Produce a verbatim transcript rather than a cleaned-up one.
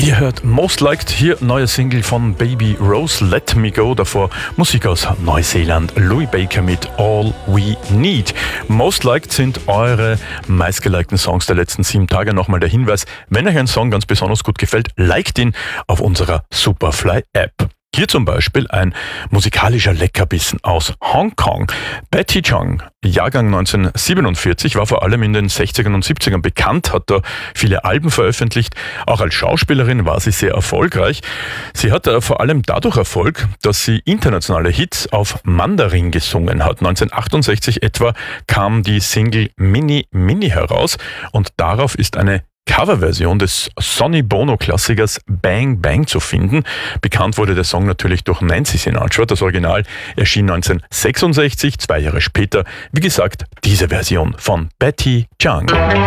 Ihr hört Most Liked, hier neue Single von Baby Rose, Let Me Go, davor Musik aus Neuseeland, Louis Baker mit All We Need. Most Liked sind eure meistgelikten Songs der letzten sieben Tage. Nochmal der Hinweis, wenn euch ein Song ganz besonders gut gefällt, liked ihn auf unserer Superfly-App. Hier zum Beispiel ein musikalischer Leckerbissen aus Hongkong. Betty Chung, Jahrgang neunzehnhundertsiebenundvierzig, war vor allem in den sechzigern und siebzigern bekannt, hat da viele Alben veröffentlicht. Auch als Schauspielerin war sie sehr erfolgreich. Sie hat vor allem dadurch Erfolg, dass sie internationale Hits auf Mandarin gesungen hat. neunzehnhundertachtundsechzig etwa kam die Single Mini Mini heraus und darauf ist eine Coverversion des Sonny Bono-Klassikers Bang Bang zu finden. Bekannt wurde der Song natürlich durch Nancy Sinatra. Das Original erschien neunzehnhundertsechsundsechzig, zwei Jahre später, wie gesagt, diese Version von Betty Chung.